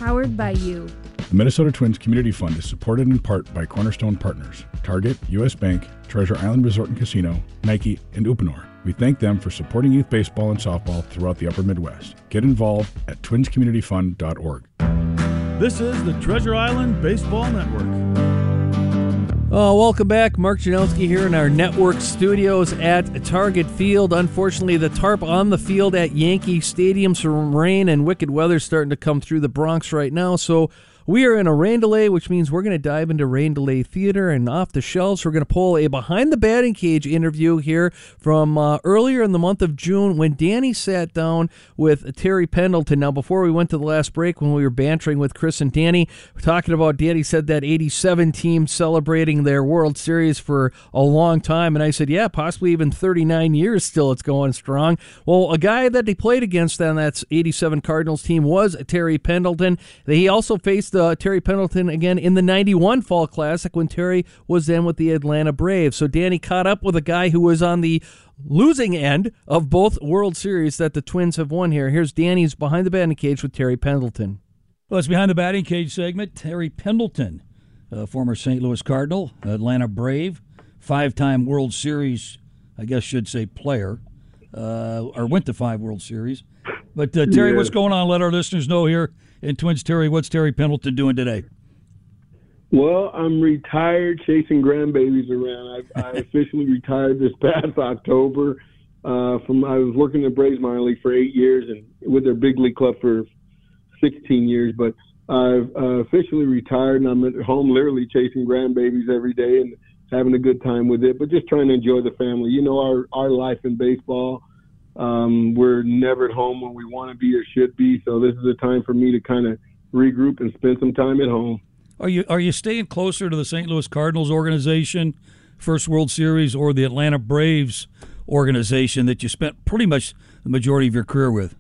powered by you. The Minnesota Twins Community Fund is supported in part by Cornerstone Partners, Target, U.S. Bank, Treasure Island Resort and Casino, Nike, and Uponor. We thank them for supporting youth baseball and softball throughout the upper Midwest. Get involved at twinscommunityfund.org. This is the Treasure Island Baseball Network. Welcome back. Mark Janowski here in our network studios at Target Field. Unfortunately, the tarp on the field at Yankee Stadium, some rain and wicked weather starting to come through the Bronx right now. So we are in a rain delay, which means we're going to dive into rain delay theater, and off the shelves, we're going to pull a behind the batting cage interview here from earlier in the month of June when Danny sat down with Terry Pendleton. Now, before we went to the last break, when we were bantering with Chris and Danny, we're talking about Danny said that 87 team celebrating their World Series for a long time, and I said, yeah, possibly even 39 years still it's going strong. Well, a guy that he played against on that 87 Cardinals team was Terry Pendleton. He also faced Terry Pendleton again in the 91 Fall Classic when Terry was then with the Atlanta Braves. So Danny caught up with a guy who was on the losing end of both World Series that the Twins have won here. Here's Danny's Behind the Batting Cage with Terry Pendleton. Well, it's Behind the Batting Cage segment. Terry Pendleton, former St. Louis Cardinal, Atlanta Brave, 5-time World Series, I guess should say player, or went to 5 World Series. But Terry, what's going on? Let our listeners know here in Twins. Terry, what's Terry Pendleton doing today? Well, I'm retired chasing grandbabies around. I officially retired this past October. I was working in the Braves minor league for 8 years and with their big league club for 16 years. But I've officially retired, and I'm at home literally chasing grandbabies every day and having a good time with it, but just trying to enjoy the family. You know, our life in baseball, we're never at home when we want to be or should be, so this is a time for me to kind of regroup and spend some time at home. Are you staying closer to the St. Louis Cardinals organization, first World Series, or the Atlanta Braves organization that you spent pretty much the majority of your career with?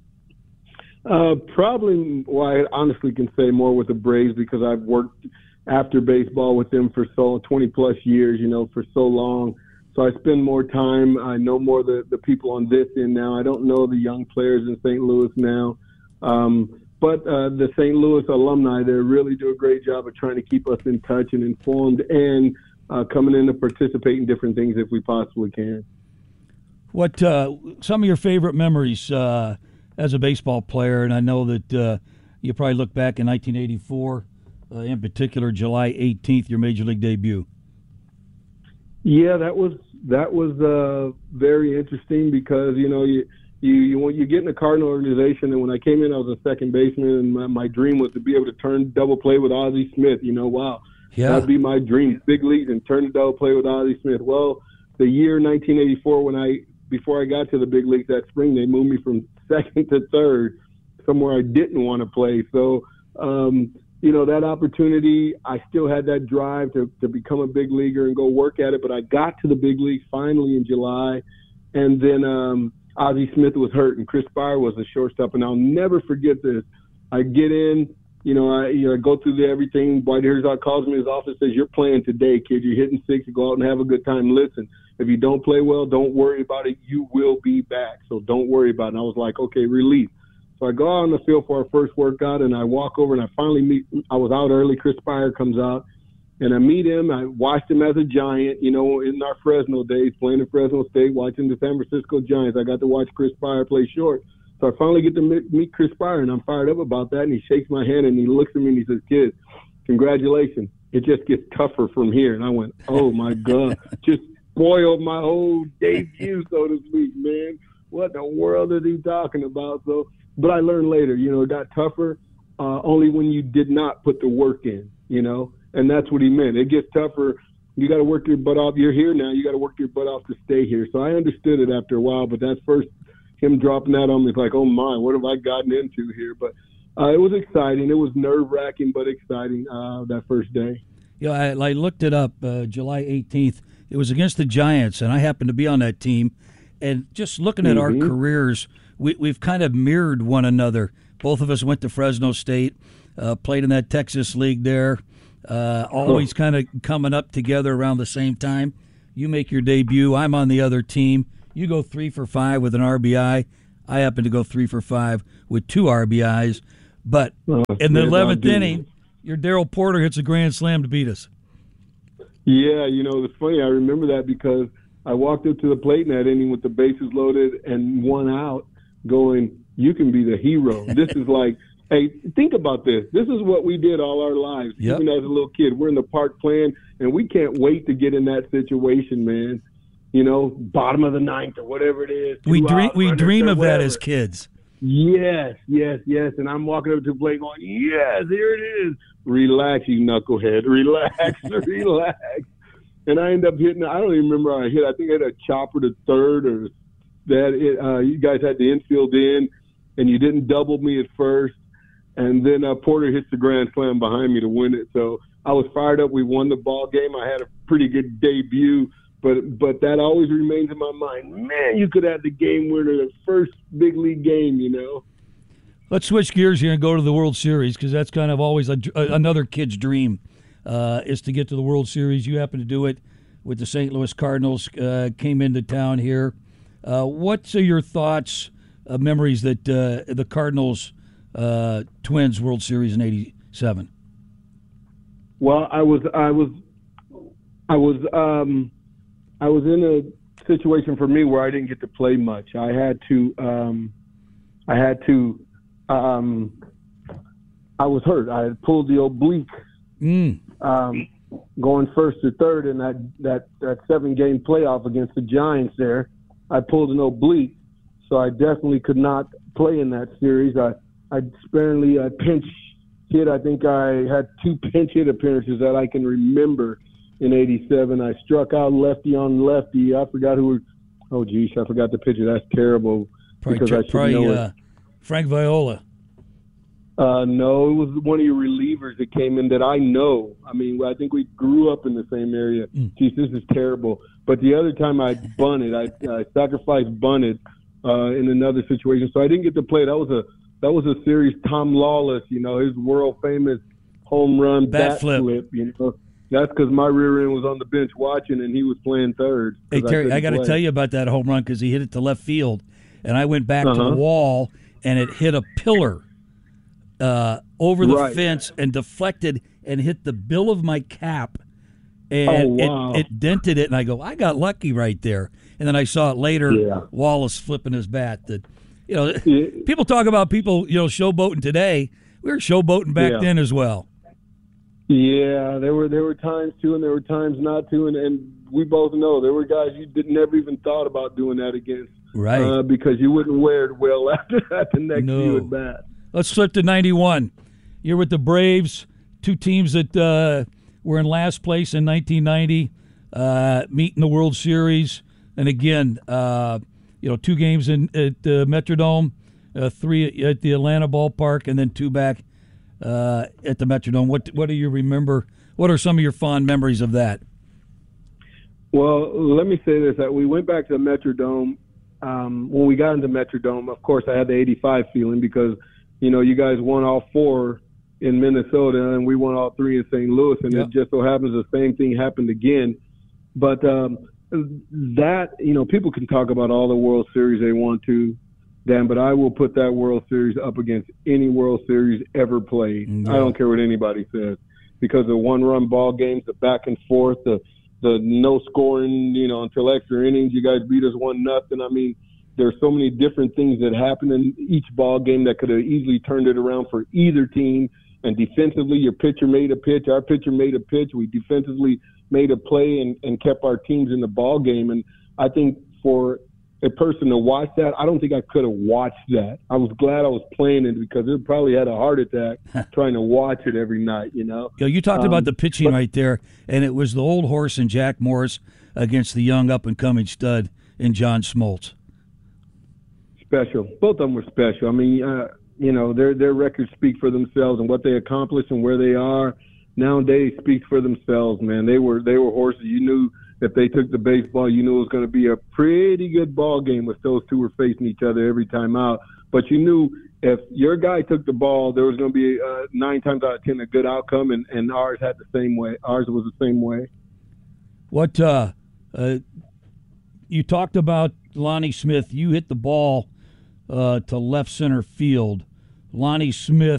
Probably, well, I honestly can say more with the Braves because I've worked after baseball with them for 20-plus years, for so long. So I spend more time. I know more of the people on this end now. I don't know the young players in St. Louis now. But the St. Louis alumni, they really do a great job of trying to keep us in touch and informed and coming in to participate in different things if we possibly can. What some of your favorite memories as a baseball player? And I know that you probably look back in 1984, in particular, July 18th, your major league debut. Yeah, that was very interesting because you get in a Cardinal organization, and when I came in, I was a second baseman, and my dream was to be able to turn double play with Ozzie Smith. Wow, yeah, that'd be my dream, big leagues and turn double play with Ozzie Smith. Well, the year 1984, before I got to the big leagues that spring, they moved me from second to third, somewhere I didn't want to play. So, that opportunity, I still had that drive to become a big leaguer and go work at it. But I got to the big leagues finally in July, and then Ozzie Smith was hurt and Chris Spire was the shortstop. And I'll never forget this. I get in, I go through everything. Dwight Herzog calls me in his office, says, "You're playing today, kid. You're hitting 6. Go out and have a good time. Listen, if you don't play well, don't worry about it. You will be back. So don't worry about it." And I was like, okay, relief. So I go out on the field for our first workout, and I walk over, and I finally meet – I was out early. Chris Spire comes out, and I meet him. I watched him as a Giant, in our Fresno days, playing in Fresno State, watching the San Francisco Giants. I got to watch Chris Spire play short. So I finally get to meet Chris Spire, and I'm fired up about that. And he shakes my hand, and he looks at me, and he says, "Kid, congratulations. It just gets tougher from here." And I went, oh, my God. Just spoiled my whole debut, so to speak, man. What in the world is he talking about? But I learned later, it got tougher only when you did not put the work in, and that's what he meant. It gets tougher. You got to work your butt off. You're here now. You got to work your butt off to stay here. So I understood it after a while, but that's first him dropping that on me. It's like, oh, my, what have I gotten into here? But it was exciting. It was nerve-wracking but exciting that first day. I looked it up, July 18th. It was against the Giants, and I happened to be on that team. And just looking at our careers, we've kind of mirrored one another. Both of us went to Fresno State, played in that Texas league there, always kind of coming up together around the same time. You make your debut. I'm on the other team. You go 3 for 5 with an RBI. I happen to go 3 for 5 with 2 RBIs. But in the man, 11th inning, your Darrell Porter hits a grand slam to beat us. Yeah, it's funny. I remember that because I walked up to the plate in that inning with the bases loaded and 1 out going, you can be the hero. This is like, hey, think about this. This is what we did all our lives, even as a little kid. We're in the park playing, and we can't wait to get in that situation, man. Bottom of the ninth or whatever it is. We dream of that as kids. Yes. And I'm walking up to the plate going, yes, here it is. Relax, you knucklehead. Relax. And I end up hitting, I don't even remember how I hit. I think I hit a chopper to third or that. You guys had the infield in, and you didn't double me at first. And then Porter hits the grand slam behind me to win it. So I was fired up. We won the ball game. I had a pretty good debut. But that always remains in my mind. Man, you could have the game winner, the first big league game, Let's switch gears here and go to the World Series because that's kind of always another kid's dream is to get to the World Series. You happen to do it with the St. Louis Cardinals, came into town here. What's your thoughts, memories that the Cardinals Twins World Series in '87? Well, I was in a situation for me where I didn't get to play much. I was hurt. I had pulled the oblique going first to third in that 7-game playoff against the Giants there. I pulled an oblique, so I definitely could not play in that series. I sparingly pinch hit. I think I had 2 pinch hit appearances that I can remember in '87. I struck out lefty on lefty. I forgot who. Oh, geez, I forgot the pitcher. That's terrible. Probably Frank Viola. No, it was one of your relievers that came in that I know. I mean, I think we grew up in the same area. Geez, this is terrible. But the other time I bunted, I sacrificed bunted in another situation, so I didn't get to play. That was a series. Tom Lawless, his world famous home run bat flip. That's because my rear end was on the bench watching, and he was playing third. Hey, Terry, I got to tell you about that home run because he hit it to left field, and I went back to the wall, and it hit a pillar over the fence and deflected and hit the bill of my cap, and it dented it, and I go, I got lucky right there. And then I saw it later, Wallace flipping his bat. People talk about people, showboating today. We were showboating back then as well. Yeah, there were times to, and there were times not to, and we both know there were guys you never even thought about doing that against, right? Because you wouldn't wear it well after that the next few at bat. Let's flip to '91. You're with the Braves, 2 teams that were in last place in 1990, meet in the World Series, and again, 2 games at the Metrodome, 3 at the Atlanta ballpark, and then 2 back at the Metrodome. What do you remember? What are some of your fond memories of that? Well, let me say this: that we went back to the Metrodome. When we got into Metrodome, of course, I had the '85 feeling because you guys won all 4 in Minnesota, and we won all 3 in St. Louis, and it just so happens the same thing happened again. But that people can talk about all the World Series they want to, Dan, but I will put that World Series up against any World Series ever played. I don't care what anybody says, because the 1-run ball games, the back and forth, the no scoring, until extra innings. You guys beat us 1-0. I mean, there's so many different things that happened in each ball game that could have easily turned it around for either team. And defensively, your pitcher made a pitch, our pitcher made a pitch. We defensively made a play and kept our teams in the ball game. And I think for a person to watch that, I don't think I could have watched that. I was glad I was playing it because it probably had a heart attack trying to watch it every night, You talked about the pitching right there, and it was the old horse in Jack Morris against the young up-and-coming stud in John Smoltz. Special. Both of them were special. I mean, their records speak for themselves, and what they accomplished and where they are nowadays speaks for themselves, man. They were horses. You knew if they took the baseball, you knew it was going to be a pretty good ball game if those two were facing each other every time out. But you knew if your guy took the ball, there was going to be 9 times out of 10 a good outcome, and ours had the same way. Ours was the same way. What you talked about Lonnie Smith. You hit the ball to left center field. Lonnie Smith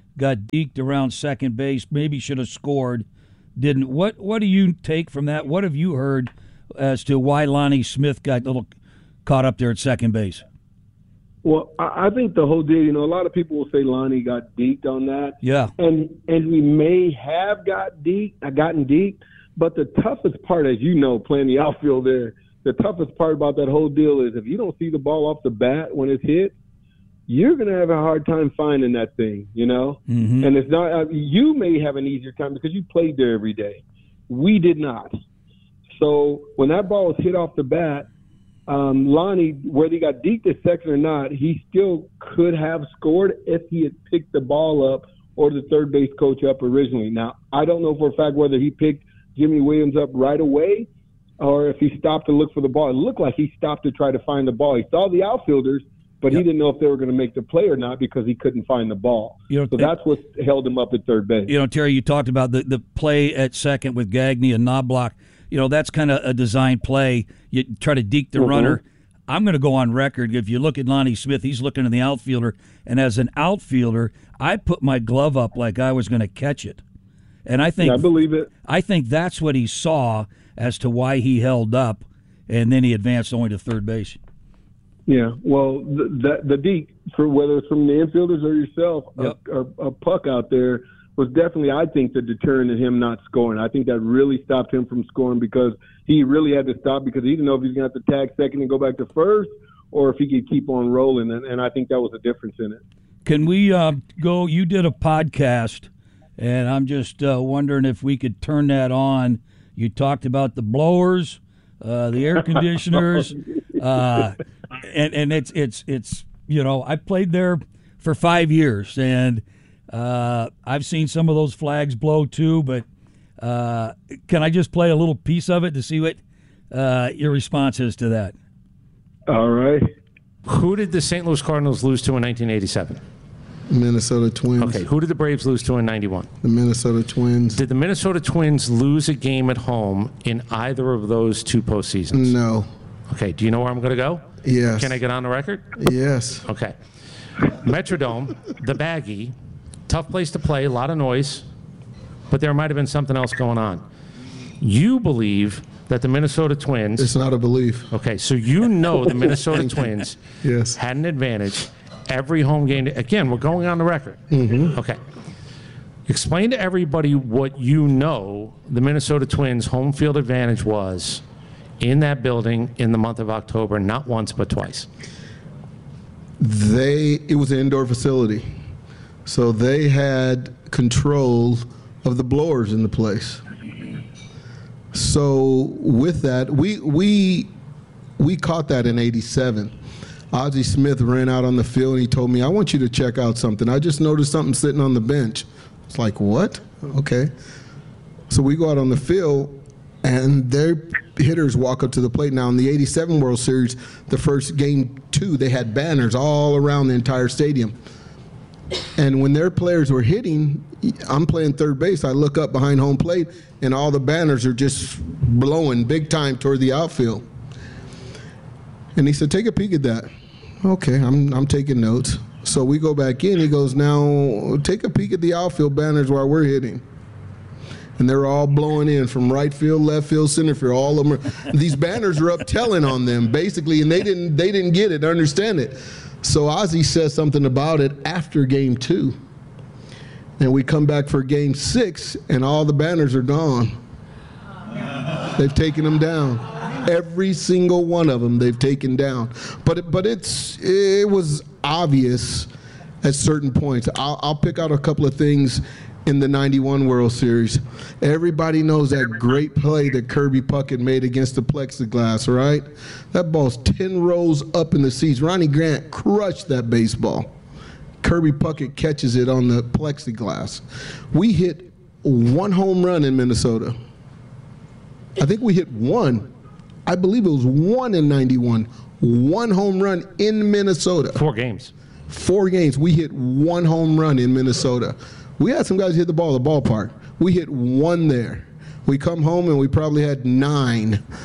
got deked around second base, maybe should have scored, didn't. What do you take from that? What have you heard as to why Lonnie Smith got a little caught up there at second base? Well, I think the whole deal, a lot of people will say Lonnie got deked on that. Yeah. And we may have gotten deked, but the toughest part, as you know, playing the outfield there, the toughest part about that whole deal is if you don't see the ball off the bat when it's hit, you're going to have a hard time finding that thing, Mm-hmm. And it's not, you may have an easier time because you played there every day. We did not. So when that ball was hit off the bat, Lonnie, whether he got deked at second or not, he still could have scored if he had picked the ball up or the third base coach up originally. Now, I don't know for a fact whether he picked Jimmy Williams up right away or if he stopped to look for the ball. It looked like he stopped to try to find the ball. He saw the outfielders, but he didn't know if they were going to make the play or not because he couldn't find the ball. So that's what held him up at third base. Terry, you talked about the play at second with Gagne and Knobloch. That's kind of a design play. You try to deke the runner. I'm going to go on record. If you look at Lonnie Smith, he's looking at the outfielder. And as an outfielder, I put my glove up like I was going to catch it. And I think I believe it. I think that's what he saw as to why he held up, and then he advanced only to third base. Yeah, well, the deke, for whether it's from the infielders or yourself, a puck out there, was definitely, I think, the deterrent in him not scoring. I think that really stopped him from scoring because he really had to stop because he didn't know if he was going to have to tag second and go back to first or if he could keep on rolling, and I think that was a difference in it. Can we go? You did a podcast, and I'm just wondering if we could turn that on. You talked about the blowers, the air conditioners, and it's I played there for 5 years, and I've seen some of those flags blow too, but can I just play a little piece of it to see what your response is to that? All right. Who did the St. Louis Cardinals lose to in 1987? Minnesota Twins. Okay, who did the Braves lose to in 91? The Minnesota Twins. Did the Minnesota Twins lose a game at home in either of those two postseasons? No. Okay, do you know where I'm going to go? Yes. Can I get on the record? Yes. Okay. Metrodome, the Baggie, tough place to play, a lot of noise, but there might have been something else going on. You believe that the Minnesota Twins... It's not a belief. Okay, so the Minnesota Twins yes. had an advantage every home game. Again, we're going on the record. Mm-hmm. Okay. Explain to everybody what the Minnesota Twins' home field advantage was in that building in the month of October, not once but twice. It was an indoor facility. So they had control of the blowers in the place. So with that, we caught that in '87. Ozzie Smith ran out on the field and he told me, I want you to check out something. I just noticed something sitting on the bench. It's like, what? Okay. So we go out on the field and their hitters walk up to the plate. Now in the '87 World Series, the first game 2, they had banners all around the entire stadium. And when their players were hitting, I'm playing third base. I look up behind home plate, and all the banners are just blowing big time toward the outfield. And he said, take a peek at that. Okay, I'm taking notes. So we go back in. He goes, now take a peek at the outfield banners while we're hitting. And they're all blowing in from right field, left field, center field. All of them these banners are up telling on them, basically, and they didn't get it, understand it. So Ozzie says something about it after game 2. And we come back for game 6, and all the banners are gone. They've taken them down. Every single one of them they've taken down. But it was obvious at certain points. I'll pick out a couple of things in the '91 World Series. Everybody knows that great play that Kirby Puckett made against the plexiglass, right? That ball's 10 rows up in the seats. Ronnie Grant crushed that baseball. Kirby Puckett catches it on the plexiglass. We hit 1 home run in Minnesota. I think we hit 1. I believe it was 1 in '91. 1 home run in Minnesota. 4 games. 4 games. We hit 1 home run in Minnesota. We had some guys hit the ball at the ballpark. We hit 1 there. We come home and we probably had 9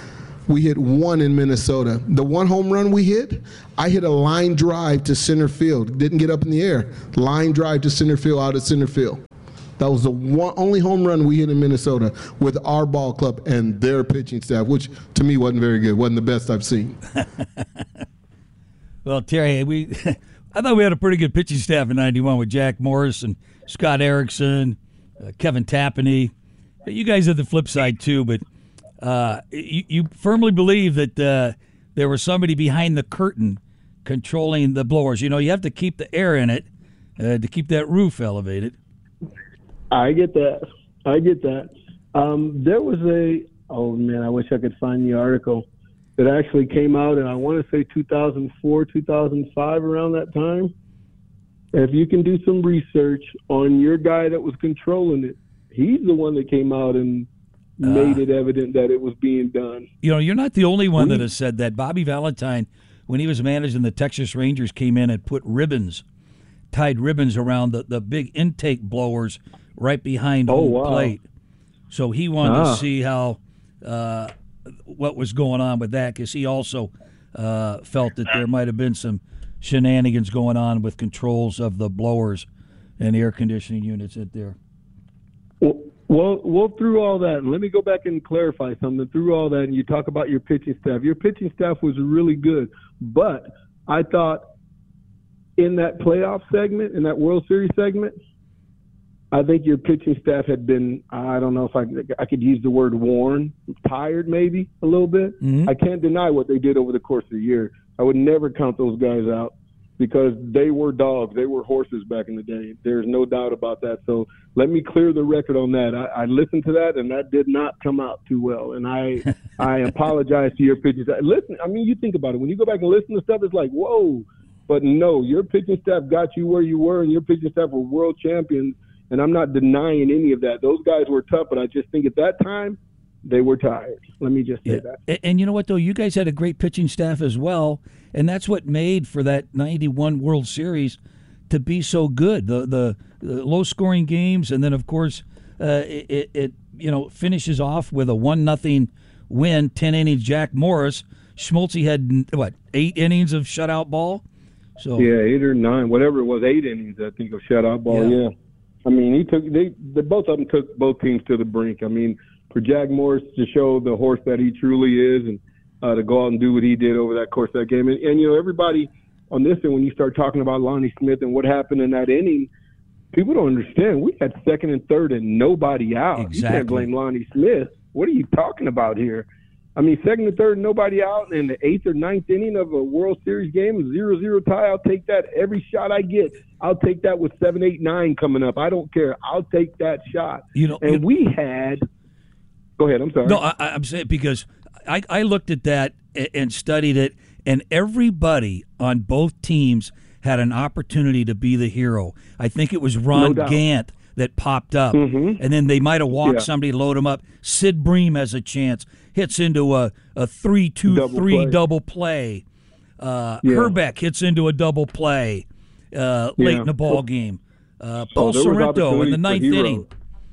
We hit one in Minnesota. The one home run we hit, I hit a line drive to center field. Didn't get up in the air. Line drive to center field, out of center field. That was the only home run we hit in Minnesota with our ball club and their pitching staff, which to me wasn't very good. Wasn't the best I've seen. Well, Terry, I thought we had a pretty good pitching staff in '91 with Jack Morris and Scott Erickson, Kevin Tapani. You guys had the flip side too, but you firmly believe that there was somebody behind the curtain controlling the blowers. You know, you have to keep the air in it to keep that roof elevated. I get that. There was I wish I could find the article that actually came out, and I want to say 2004, 2005, around that time. If you can do some research on your guy that was controlling it, he's the one that came out and made it evident that it was being done. You know, you're not the only one that has said that. Bobby Valentine, when he was managing the Texas Rangers, came in and tied ribbons around the big intake blowers right behind home plate. So he wanted to see how what was going on with that, because he also felt that there might have been some shenanigans going on with controls of the blowers and air conditioning units at there. Well, through all that, and let me go back and clarify something. Through all that, and you talk about your pitching staff. Your pitching staff was really good, but I thought in that playoff segment, in that World Series segment, I think your pitching staff had been, I don't know if I could use the word worn, tired maybe a little bit. Mm-hmm. I can't deny what they did over the course of the year. I would never count those guys out because they were dogs. They were horses back in the day. There's no doubt about that. So let me clear the record on that. I listened to that, and that did not come out too well. And I apologize to your pitching staff. Listen, I mean, you think about it. When you go back and listen to stuff, it's like, whoa. But no, your pitching staff got you where you were, and your pitching staff were world champions. And I'm not denying any of that. Those guys were tough, but I just think at that time they were tired. Let me just say that. And you know what, though? You guys had a great pitching staff as well, and that's what made for that 91 World Series to be so good. The low-scoring games, and then, of course, it finishes off with a 1-0 win, 10 innings, Jack Morris. Schmoltz had, 8 innings of shutout ball? So 8 or 9, whatever it was, 8 innings, I think, of shutout ball, yeah. I mean, both of them took both teams to the brink. I mean, for Jack Morris to show the horse that he truly is, and to go out and do what he did over that course of that game. And everybody on this end, when you start talking about Lonnie Smith and what happened in that inning, people don't understand. We had second and third and nobody out. Exactly. You can't blame Lonnie Smith. What are you talking about here? I mean, second and third and nobody out, and in the 8th or 9th inning of a World Series game, 0-0 tie, I'll take that every shot I get. I'll take that with 7, 8, 9 coming up. I don't care. I'll take that shot. We had – go ahead. I'm sorry. No, I'm saying because I looked at that and studied it, and everybody on both teams had an opportunity to be the hero. I think it was Ron Gant that popped up, and then they might have walked somebody, load him up. Sid Bream has a chance, hits into a 3-2-3 double play. Herbeck hits into a double play late in the ball game. Paul Sorrento in the 9th inning.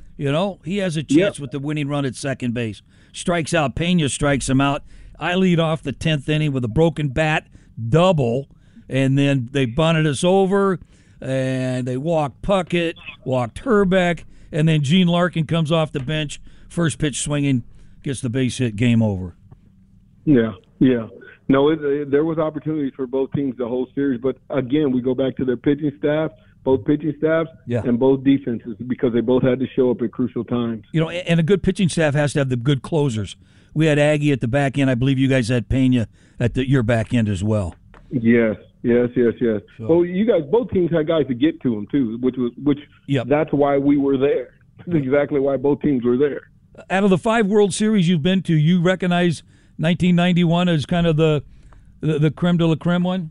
He has a chance with the winning run at second base. Strikes out. Pena strikes him out. I lead off the 10th inning with a broken bat double, and then they bunted us over. And they walked Puckett, walked Herbeck, and then Gene Larkin comes off the bench, first pitch swinging, gets the base hit, game over. Yeah. No, there was opportunities for both teams the whole series, but again, we go back to their pitching staff, both pitching staffs, and both defenses, because they both had to show up at crucial times. And a good pitching staff has to have the good closers. We had Aggie at the back end. I believe you guys had Pena at your back end as well. Yes. So, well, you guys, both teams had guys to get to them too, which that's why we were there. That's exactly why both teams were there. Out of the 5 World Series you've been to, you recognize 1991 as kind of the creme de la creme one?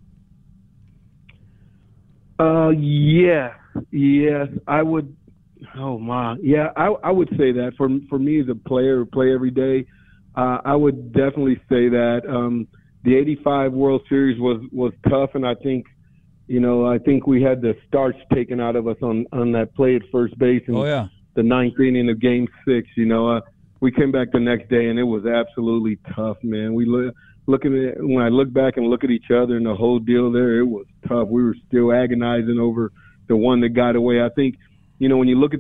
Yes, I would. Oh my, yeah, I would say that for me as a player who play every day, I would definitely say that. The 85 World Series was tough, and I think we had the starch taken out of us on that play at first base in the 9th inning of Game 6. we came back the next day, and it was absolutely tough, man. When I look back and look at each other and the whole deal there, it was tough. We were still agonizing over the one that got away. I think, when you look at